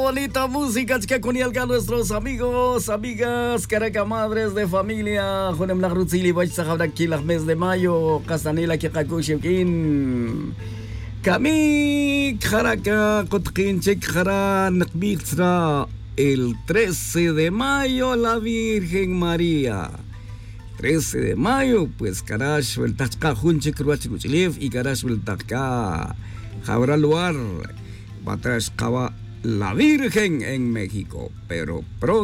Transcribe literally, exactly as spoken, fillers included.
bonita música que conialga nuestros amigos, amigas, caraca madres de familia. Jonem la rutzili vais a hablar aquí el mes de mayo, castanela que kakushkin. Kami caraca kotkinche kara nakbitra el trece de mayo la Virgen María. trece de mayo, pues carash el tachka junche kruachruchlev y carash el tachka habrá lugar Batrash Kaba la Virgen en México, pero pronto